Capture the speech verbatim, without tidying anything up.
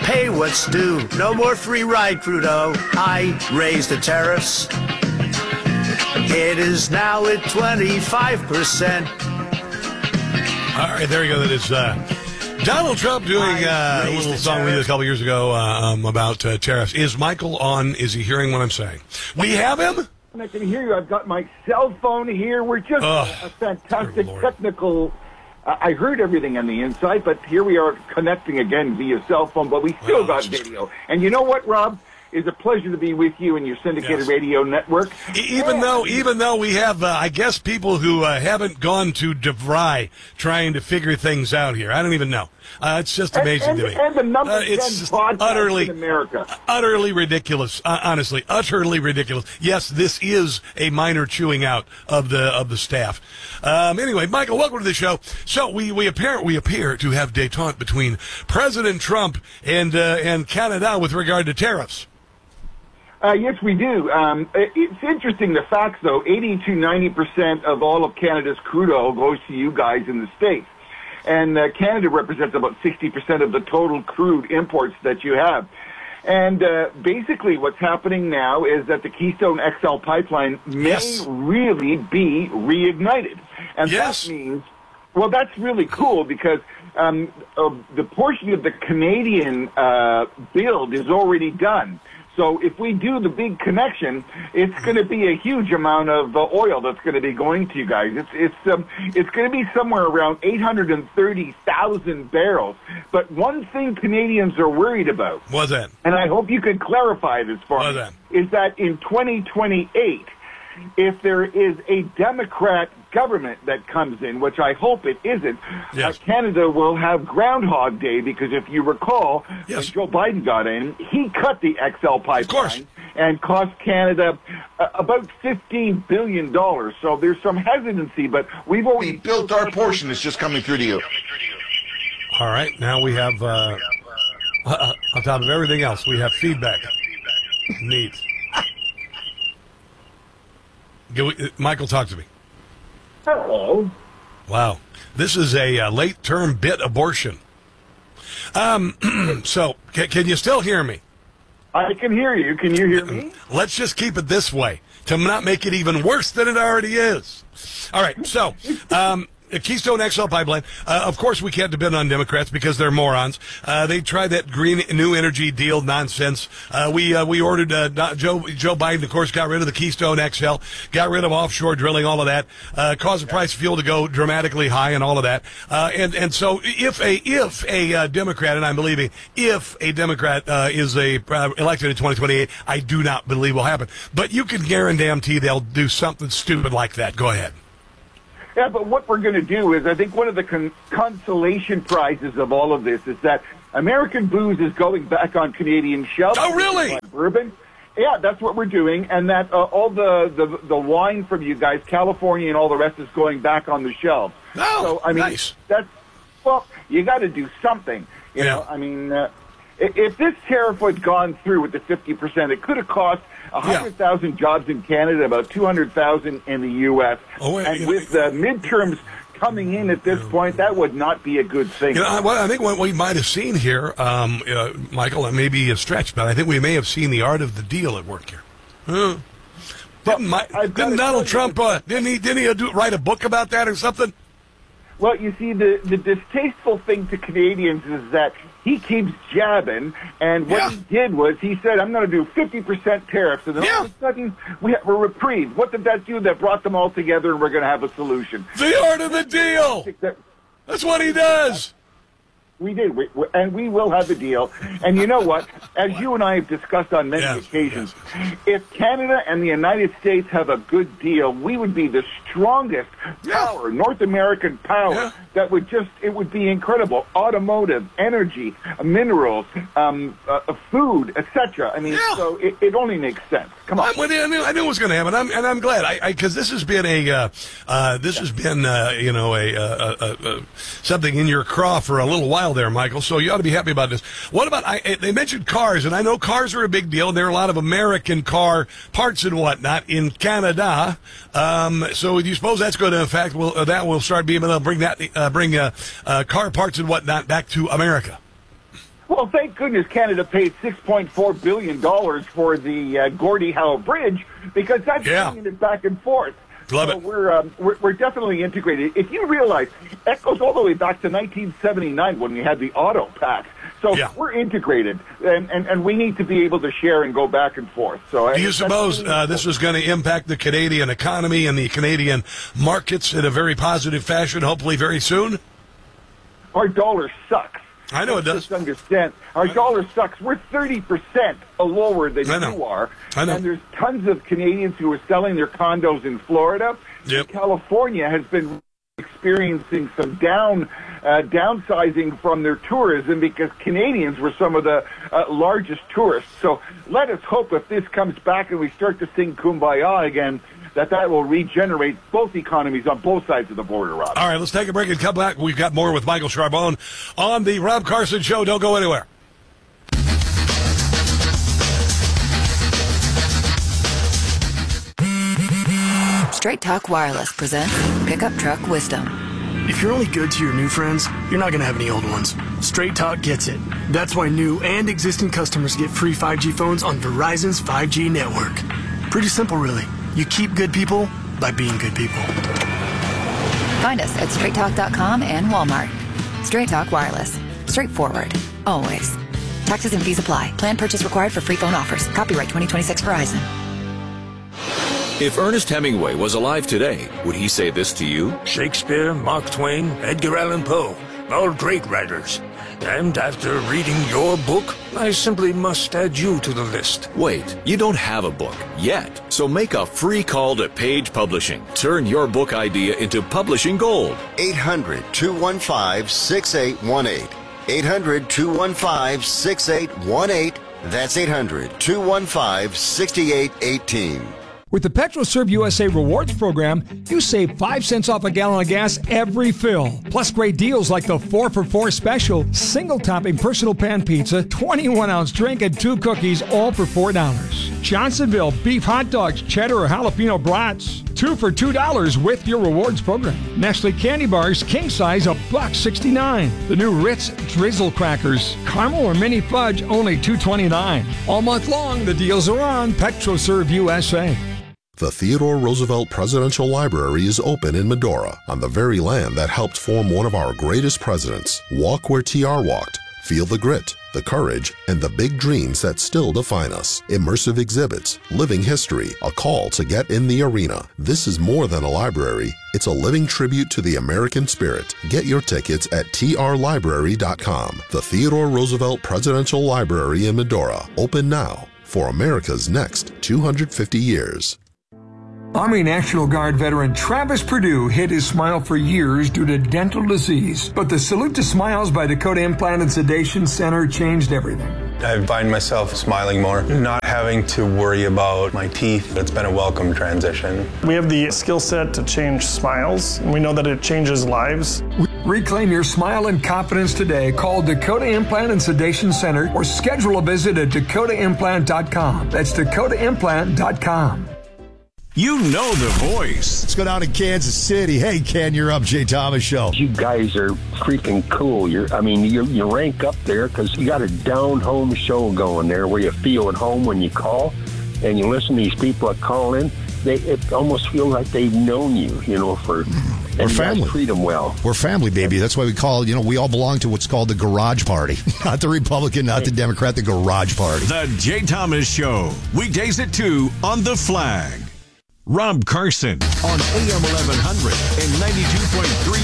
Hey, what's due? No more free ride, Trudeau. I raised the tariffs. It is now at twenty-five percent. All right, there you go. That is uh, Donald Trump doing uh, a little song we did a couple years ago uh, um, about uh, tariffs. Is Michael on? Is he hearing what I'm saying? We have him? I can hear you. I've got my cell phone here. We're just oh, a fantastic technical... Uh, I heard everything on the inside, but here we are connecting again via cell phone, but we still well, got video. And you know what, Rob? It's a pleasure to be with you and your syndicated yes. radio network. Even yeah. though, even though we have, uh, I guess, people who uh, haven't gone to DeVry trying to figure things out here. I don't even know. Uh, it's just amazing and, and, to me. And the number uh, ten it's podcast utterly, in America. Utterly ridiculous. Uh, honestly, utterly ridiculous. Yes, this is a minor chewing out of the of the staff. Um, anyway, Michael, welcome to the show. So we we appear we appear to have détente between President Trump and uh, and Canada with regard to tariffs. Uh, yes, we do. Um, it's interesting, the facts, though. eighty to ninety percent of all of Canada's crude oil goes to you guys in the States. And uh, Canada represents about sixty percent of the total crude imports that you have. And uh, basically what's happening now is that the Keystone X L pipeline may yes. really be reignited. And yes. that means, well, that's really cool because um, uh, the portion of the Canadian uh, build is already done. So if we do the big connection, it's going to be a huge amount of uh, oil that's going to be going to you guys. It's it's um, it's going to be somewhere around eight hundred thirty thousand barrels. But one thing Canadians are worried about, what's that? And I hope you can clarify this for what's me, that? Is that in twenty twenty-eight, if there is a Democrat government that comes in, which I hope it isn't, yes. uh, Canada will have Groundhog Day, because if you recall, yes. when Joe Biden got in, he cut the X L pipeline and cost Canada uh, about fifteen billion dollars. So there's some hesitancy, but we've already... We built our portion. It's just coming through to you. All right, now we have, uh, uh, on top of everything else, we have feedback. Neat. Michael, talk to me. Hello. Wow. This is a uh, late-term bit abortion. Um, so, can, can you still hear me? I can hear you. Can you hear me? Let's just keep it this way to not make it even worse than it already is. All right, so... Um, Keystone X L pipeline. Uh, of course, we can't depend on Democrats because they're morons. Uh, they tried that green new energy deal nonsense. Uh, we uh, we ordered uh, Joe Joe Biden, of course, got rid of the Keystone X L, got rid of offshore drilling, all of that, uh, caused the price of fuel to go dramatically high, and all of that. Uh, and and so if a if a uh, Democrat, and I'm believing if a Democrat uh, is a uh, elected in twenty twenty-eight, I do not believe will happen. But you can guarantee they'll do something stupid like that. Go ahead. Yeah, but what we're going to do is, I think one of the con- consolation prizes of all of this is that American booze is going back on Canadian shelves. Oh, really? Like bourbon. Yeah, that's what we're doing, and that uh, all the, the the wine from you guys, California and all the rest, is going back on the shelves. Oh, so, I mean, nice. That's, well, you got to do something. You yeah. know, I mean, uh, if this tariff had gone through with the fifty percent, it could have cost one hundred thousand yeah. jobs in Canada, about two hundred thousand in the U S Oh, wait, and with the midterms coming in at this point, that would not be a good thing. You know, I, well, I think what we might have seen here, um, uh, Michael, it may be a stretch, but I think we may have seen the art of the deal at work here. Huh? Didn't, my, didn't Donald Trump, uh, didn't he, didn't he uh, do, write a book about that or something? Well, you see, the, the distasteful thing to Canadians is that he keeps jabbing, and what yeah. he did was he said, I'm going to do fifty percent tariffs, and then yeah. all of a sudden we have a reprieve. What did that do? That brought them all together, and we're going to have a solution. The art of the deal! That's what he does! We did, we, we, and we will have a deal. And you know what? As you and I have discussed on many yes, occasions, yes. if Canada and the United States have a good deal, we would be the strongest power, yeah. North American power, yeah. that would just, it would be incredible. Automotive, energy, minerals, um, uh, food, et cetera. I mean, yeah. so it, it only makes sense. Come on. I'm with you. I knew, I knew it was going to happen, I'm, and I'm glad. I because this has been a uh, uh, this has been uh, you know a, a, a, a something in your craw for a little while there, Michael. So you ought to be happy about this. What about? I, they mentioned cars, and I know cars are a big deal. There are a lot of American car parts and whatnot in Canada. Um, so do you suppose that's going to, in fact, will uh, that will start being able to bring that uh, bring uh, uh, car parts and whatnot back to America? Well, thank goodness Canada paid six point four billion dollars for the uh, Gordie Howe Bridge, because that's Yeah. bringing it back and forth. Love so it. We're, um, we're we're definitely integrated. If you realize, that goes all the way back to nineteen seventy-nine when we had the auto pact. So Yeah. we're integrated, and, and, and we need to be able to share and go back and forth. So Do you that's suppose really uh, this is going to impact the Canadian economy and the Canadian markets in a very positive fashion, hopefully very soon? Our dollar sucks. I know it does. Just understand, our dollar sucks. We're thirty percent lower than I know. you are. I know. And there's tons of Canadians who are selling their condos in Florida. Yep. California has been experiencing some down uh, downsizing from their tourism, because Canadians were some of the uh, largest tourists. So let us hope, if this comes back and we start to sing Kumbaya again, that that will regenerate both economies on both sides of the border, Rob. All right, let's take a break and come back. We've got more with Michael Charbonne on the Rob Carson Show. Don't go anywhere. Straight Talk Wireless presents Pickup Truck Wisdom. If you're only good to your new friends, you're not going to have any old ones. Straight Talk gets it. That's why new and existing customers get free five G phones on Verizon's five G network. Pretty simple, really. You keep good people by being good people. Find us at straight talk dot com and Walmart. Straight Talk Wireless. Straightforward. Always. Taxes and fees apply. Plan purchase required for free phone offers. Copyright twenty twenty-six Verizon. If Ernest Hemingway was alive today, would he say this to you? Shakespeare, Mark Twain, Edgar Allan Poe, all great writers. And after reading your book, I simply must add you to the list. Wait, you don't have a book yet, so make a free call to Page Publishing. Turn your book idea into publishing gold. eight hundred, two one five, six eight one eight. eight hundred, two one five, six eight one eight. That's eight hundred, two one five, six eight one eight. With the PetroServe U S A Rewards Program, you save five cents off a gallon of gas every fill. Plus great deals like the four for four special, single-topping personal pan pizza, twenty-one ounce drink, and two cookies, all for four dollars. Johnsonville beef hot dogs, cheddar or jalapeno brats, two for two dollars with your rewards program. Nestle candy bars, king size, a buck sixty-nine. The new Ritz Drizzle crackers, caramel or mini fudge, only two twenty-nine. All month long, the deals are on PetroServe U S A. The Theodore Roosevelt Presidential Library is open in Medora, on the very land that helped form one of our greatest presidents. Walk where T R walked. Feel the grit, the courage, and the big dreams that still define us. Immersive exhibits, living history, a call to get in the arena. This is more than a library. It's a living tribute to the American spirit. Get your tickets at T R library dot com. The Theodore Roosevelt Presidential Library in Medora. Open now for America's next two hundred fifty years. Army National Guard veteran Travis Perdue hid his smile for years due to dental disease. But the Salute to Smiles by Dakota Implant and Sedation Center changed everything. I find myself smiling more, not having to worry about my teeth. It's been a welcome transition. We have the skill set to change smiles, and we know that it changes lives. Reclaim your smile and confidence today. Call Dakota Implant and Sedation Center or schedule a visit at dakota implant dot com. That's dakota implant dot com. You know the voice. Let's go down to Kansas City. Hey, Ken, you're up, Jay Thomas Show. You guys are freaking cool. You're, I mean, you you rank up there because you got a down-home show going there where you feel at home when you call, and you listen to these people that call in. They it almost feel like they've known you, you know, for. We're and family. Treat them well. We're family, baby. That's why we call, you know, we all belong to what's called the Garage Party. Not the Republican, not the Democrat, the Garage Party. The Jay Thomas Show. Weekdays at two on The Flag. Rob Carson on A M eleven hundred and ninety-two point three